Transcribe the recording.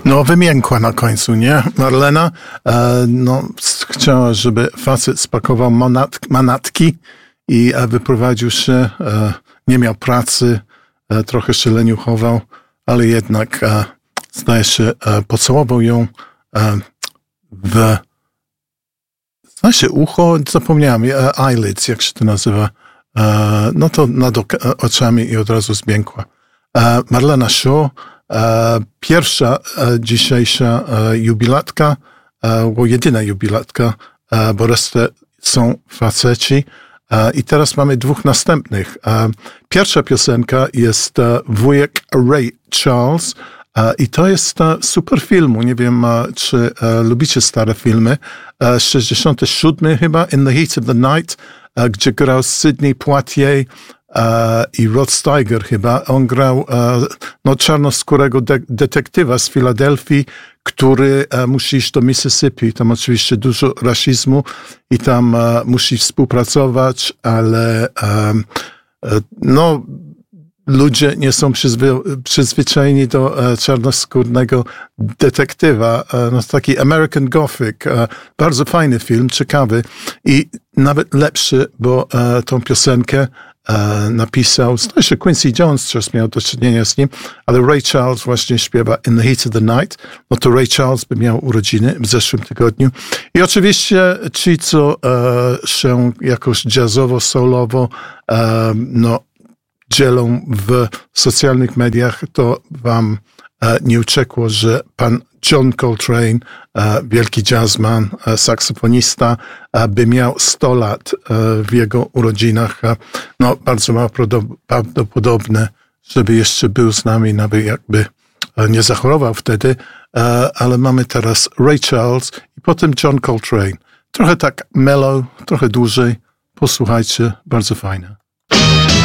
No, wymiękła na końcu, nie? Marlena chciała, żeby facet spakował manatki i wyprowadził się. Nie miał pracy, trochę się leniuchował, ale jednak, zdaje się, pocałował ją w ucho, zapomniałem, eyelids, jak się to nazywa. No to nad oczami i od razu zmiękła. Marlena Shaw, pierwsza dzisiejsza jubilatka, jedyna jubilatka, bo resztę są faceci. I teraz mamy dwóch następnych. Pierwsza piosenka jest Wujek Ray Charles i to jest super filmu. Nie wiem, czy lubicie stare filmy. 67 chyba, In the Heat of the Night, gdzie grał Sidney Poitier i Rod Steiger chyba. On grał czarnoskórego detektywa z Filadelfii, który musi iść do Mississippi. Tam oczywiście dużo rasizmu i tam musi współpracować, ale ludzie nie są przyzwyczajeni do czarnoskórnego detektywa. Taki American Gothic. Bardzo fajny film, ciekawy i nawet lepszy, bo tą piosenkę napisał, zdaje się Quincy Jones też miał do czynienia z nim, ale Ray Charles właśnie śpiewa In the Heat of the Night. No to Ray Charles by miał urodziny w zeszłym tygodniu. I oczywiście ci, co się jakoś jazzowo, soulowo dzielą w socjalnych mediach, to wam nie uciekło, że pan John Coltrane, wielki jazzman, saksofonista, by miał 100 lat w jego urodzinach. No, bardzo mało prawdopodobne, żeby jeszcze był z nami, nawet jakby nie zachorował wtedy, ale mamy teraz Ray Charles i potem John Coltrane. Trochę tak mellow, trochę dłużej. Posłuchajcie, bardzo fajne.